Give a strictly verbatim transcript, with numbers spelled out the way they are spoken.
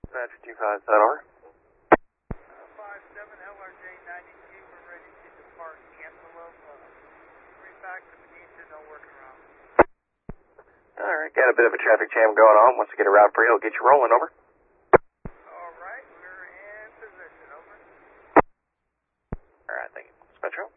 Metro two five, is that over? five seven L R J ninety-two, we're ready to depart Antelope. Uh, bring back to Benicia, no working around. Alright, got a bit of a traffic jam going on. Once we get a route for you, I'll get you rolling, over. Alright, we're in position, over. Alright, thank you. Metro.